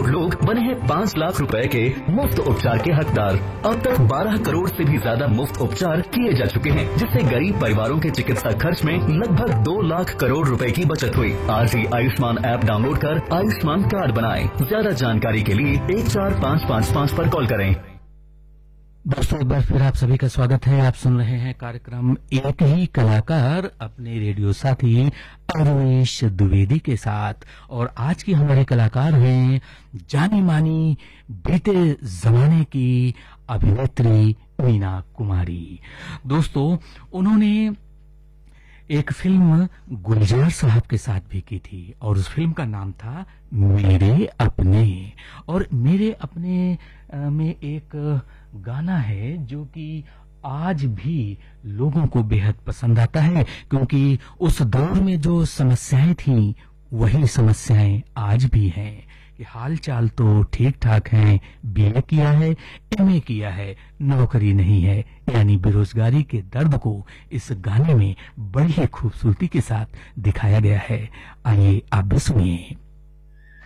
करोड़ लोग बने हैं 5 लाख रुपए के मुफ्त उपचार के हकदार। अब तक 12 करोड़ से भी ज्यादा मुफ्त उपचार किए जा चुके हैं, जिससे गरीब परिवारों के चिकित्सा खर्च में लगभग 2 लाख करोड़ रुपए की बचत हुई। आज ही आयुष्मान ऐप डाउनलोड कर आयुष्मान कार्ड बनाएं। ज्यादा जानकारी के लिए 14555 पर कॉल करें। दोस्तों, एक बार फिर आप सभी का स्वागत है। आप सुन रहे हैं कार्यक्रम एक ही कलाकार अपने रेडियो साथी अरवेश द्विवेदी के साथ। और आज की हमारे कलाकार हैं जानी मानी बीते जमाने की अभिनेत्री मीना कुमारी। दोस्तों, उन्होंने एक फिल्म गुलजार साहब के साथ भी की थी और उस फिल्म का नाम था मेरे अपने। और मेरे अपने में एक गाना है जो कि आज भी लोगों को बेहद पसंद आता है, क्योंकि उस दौर में जो समस्याएं थीं वही समस्याएं आज भी हैं कि हाल चाल तो ठीक ठाक हैं, बीए किया है, एमए किया है, नौकरी नहीं है, यानी बेरोजगारी के दर्द को इस गाने में बड़ी ही खूबसूरती के साथ दिखाया गया है। आइए आप भी सुनिए।